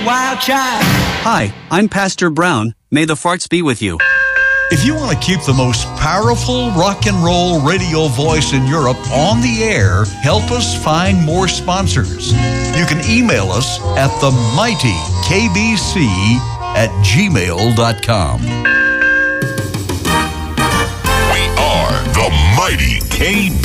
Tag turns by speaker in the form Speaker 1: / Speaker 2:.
Speaker 1: wild child.
Speaker 2: Hi, I'm Pastor Brown. May the farts be with you.
Speaker 3: If you want to keep the most powerful rock and roll radio voice in Europe on the air, help us find more sponsors. You can email us at themightykbc@gmail.com.
Speaker 4: We are the Mighty KB.